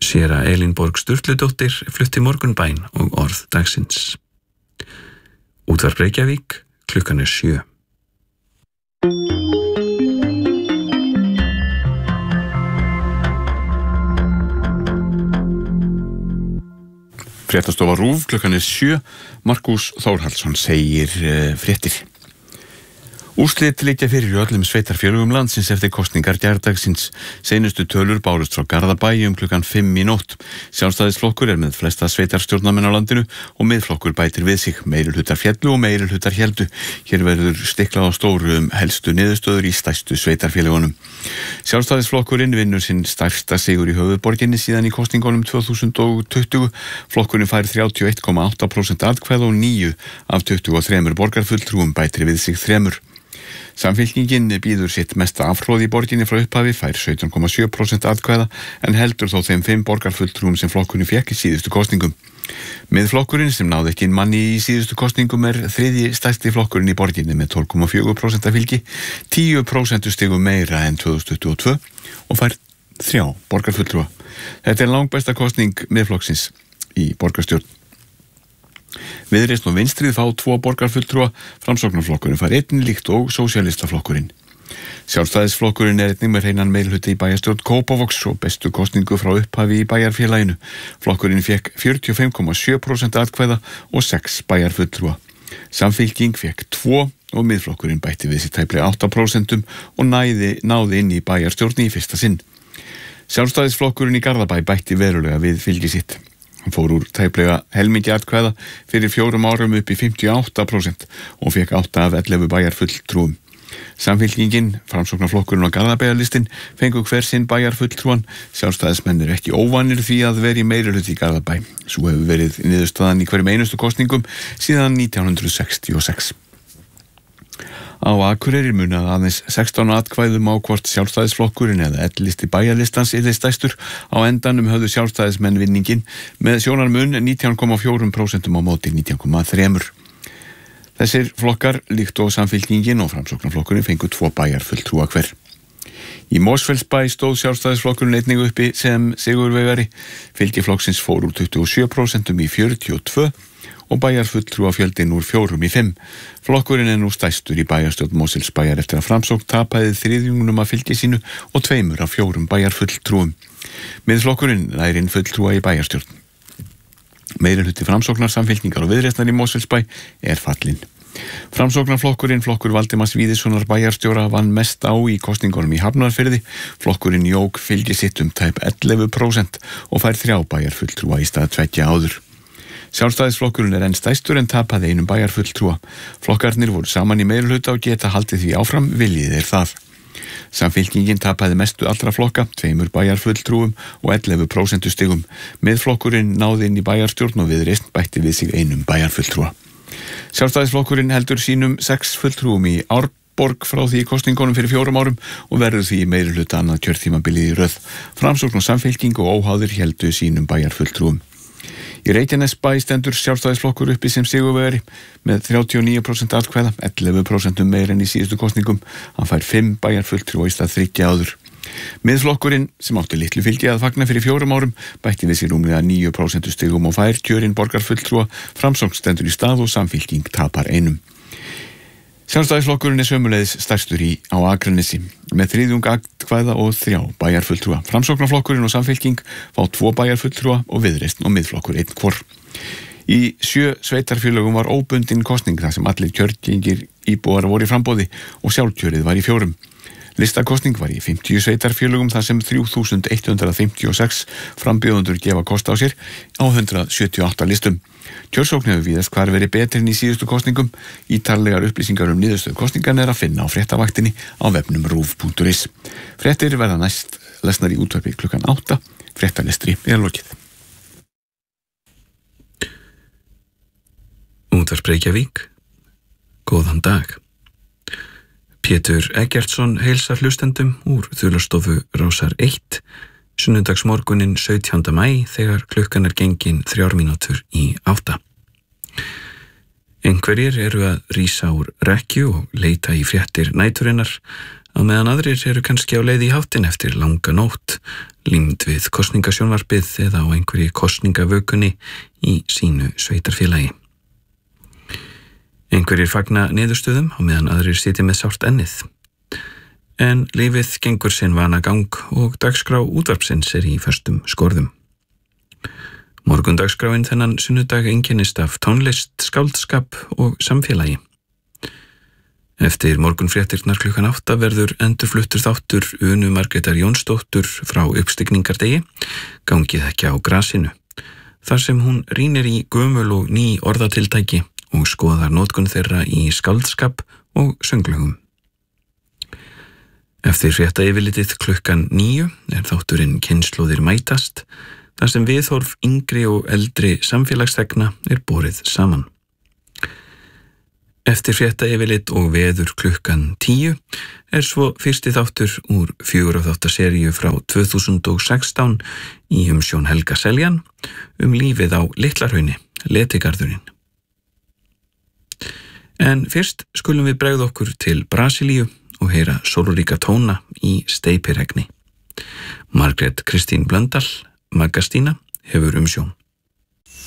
Séra Elínborg Sturludóttir flutti Morgunbæn og orð dagsins. Útvarp Reykjavík, klukkan 7. Fréttastofa RÚV, klukkan 7. Markús Þórhallsson segir fréttir. Úrslit liggja fyrir í öllum sveitarfélögum landsins eftir kosningar gærdagsins. Seinustu tölur bárust frá Garðabæ klukkan 5 í nótt. Sjálfstæðisflokkur með flesta sveitarstjórnarmenn á landinu og Miðflokkur bætir við sig. Meirihlutar féllu og meirihlutar héldu. Hér verður stiklað á stóru helstu niðurstöður í stærstu sveitarfélögunum. Sjálfstæðisflokkurinn vinnur sinn stærsta sigur í höfuðborginni síðan í kosningunum 2020. Flokkurinn fær 31,8% atkvæða og 9 af 23 borgarfulltrúum bætir við sig 3. Samfylkingin býður sitt mesta afhroð í borginni frá upphafi, fær 17,7% atkvæða en heldur þó þeim 5 borgarfulltrúum sem flokkurinn fékk í síðustu kosningum. Miðflokkurinn sem náði ekki manni í síðustu kosningum þriðji stærsti flokkurinn í borginni með 12,4% fylgi, 10% stigum meira en 2022 og fær 3 borgarfulltrúa. Þetta langbesta kosning Miðflokksins í borgarstjórn. Viðreisn og Vinstrið fá 2 borgarfulltrúa, Framsóknarflokkurinn fær 1 líkt og Sósíalistaflokkurinn. Sjálfstæðisflokkurinn einnig með hreinan meirihluta í bæjarstjórn Kópavogs og bestu kosningu frá upphafi í bæjarfélaginu. Flokkurinn fékk 45,7% atkvæða og 6 bæjarfulltrúa. Samfylking fékk 2 og Miðflokkurinn bætti við sig tæplega 8% og náði inn í bæjarstjórn í fyrsta sinn. Sjálfstæðisflokkurinn í Garðabæ bætti verulega við fylgi sitt. Hann fór úr tæplega helmingi atkvæða fyrir 4 árum upp í 58% og fékk 8 af 11 bæjarfulltrúum. Samfylkingin, Framsóknarflokkurinn og Garðabæjarlistinn fengu hver sinn bæjarfulltrúan. Sjálfstæðismenn ekki óvanir því að vera í meirihluta í Garðabæ. Svo hefur verið niðurstaðan í hverjum einustu kosningum síðan 1966. Á Akureyri munað aðeins 16 atkvæðum á hvort Sjálfstæðisflokkurinn eða L-listi bæjarlistans yrði stærstur. Á endanum höfðu sjálfstæðismenn vinningin með sjónarmun 19,4% á móti 19,3%. Þessir flokkar, líkt og Samfylkingin og Framsóknarflokkurinn, fengu 2 bæjarfulltrúa hver. Í Mosfellsbæ stóð Sjálfstæðisflokkurinn einnig uppi sem sigurvegari. Fylgi flokksins fór úr 27% í 42% og bæjarfulltrúa fjöldinn úr 4 í 5. Flokkurinn nú stærstur í bæjarstjórn Mosfellsbæjar eftir að Framsókn tapaði 3 af fylgi sínu og 2 af 4 bæjarfulltrúum. Miðflokkurinn nær inn fulltrúa í bæjarstjórn. Meirihluti Framsóknar, Samfylkingar og Viðreisnar í Mosfellsbæ fallinn. Framsóknarflokkurinn, flokkur Valdimars Víðissonar bæjarstjóra, vann mest á í kosningunum í Hafnarfirði. Flokkurinn jók fylgi sitt tæp 11% og fær 3 bæjarfulltrúa í stað 2 áður. Sjálfstæðisflokkurinn enn stærstur en tapaði 1 bæjarfulltrúa. Flokkarnir voru saman í meirihluta og geta haldið því áfram, viljið það. Samfylkingin tapaði mestu allra flokka, 2 bæjarfulltrúum og 11% stigum. Miðflokkurinn náði inn í bæjarstjórn og Viðreisn bætti við sig 1 bæjarfulltrúa. Sjálfstæðisflokkurinn heldur sínum 6 fulltrúum í Árborg frá því kosningunum fyrir 4 árum og verður því í meirihluta annað kjörtímabilið í röð. Framsókn og Samfylking og óháðir héldu sínum bæjarfulltrúum. Í Reykjanesbæ stendur Sjálfstæðisflokkur uppi sem sigurvegari með 39% atkvæða, 11% meir en í síðustu kosningum. Hann fær 5 bæjarfulltrúa í stað 3 áður. Miðflokkurinn, sem átti litlu fylgi að fagna fyrir 4 árum, bætti við sig rúmlega 9% stigum og fær kjörinn borgarfulltrúa. Framsókn stendur í stað og Samfylking tapar 1. Sjálfstæðisflokkurinn sömuleiðis stærstur á Akranesi með 3 atkvæða og 3 bæjarfulltrúa. Framsóknarflokkurinn og Samfylking fá 2 bæjarfulltrúa og Viðreisn og Miðflokkur 1 hvor. Í 7 sveitarfélögum var óbundin kosning þar sem allir kjörgengir íbúar voru í framboði og sjálfkjörið var í 4. Listakosning var í 50 sveitarfélögum þar sem 3156 frambjóðendur gefa kost á sér á 178 listum. Kjörsókn hefur víðast hvar verið betri en í síðustu kosningum. Ítarlegar upplýsingar niðurstöðu kosningan að finna á fréttavaktinni á vefnum ruv.is. Fréttir verða næst lesnar í útvarpi klukkan 8. Fréttalestri lokið. Útvarp Reykjavík. Góðan dag. Pétur Eggertsson heilsar hlustendum úr þularstofu Rásar 1, sunnudagsmorgunin 17. maí þegar klukkan gengin 3 mínútur í 8. Einhverjir eru að rísa úr rekkju og leita í fréttir næturinnar, á meðan aðrir eru kannski á leið í hátinn eftir langa nótt, límd við kosningasjónvarpið eða á einhverju kosningavökunni í sínu sveitarfélagi. Einhverjir fagna niðurstöðum á meðan aðrir sitja með sárt ennið. En lífið gengur sinn vanagang og dagskrá útvarpsins í föstum skorðum. Morgundagsskráin þennan sunnudag einkennist af tónlist, skáldskap og samfélagi. Eftir morgunfréttirnar klukkan 8 verður endurfluttur þáttur Unu Margrétar Jónsdóttur frá uppstigningardegi, gangið ekki á grasinu, þar sem hún rýnir í gömul og ný orðatiltæki og skoðar notkun þeirra í skáldskap og sönglögum. Eftir fréttayfirlitið klukkan 9 þátturinn Kynslóðir mætast, þar sem viðhorf yngri og eldri samfélagsþegna borið saman. Eftir fréttayfirlit og veður klukkan 10 svo fyrsti þáttur úr 4 þáttaseríu frá 2016 í umsjón Helga Seljan lífið á Litlahrauni, Letigarðurinn. En fyrst skulum við bregða okkur til Brasilíu og heyra sólríka tóna í steypiregni. Margrét Kristín Blöndal, Magga Stína, hefur umsjón.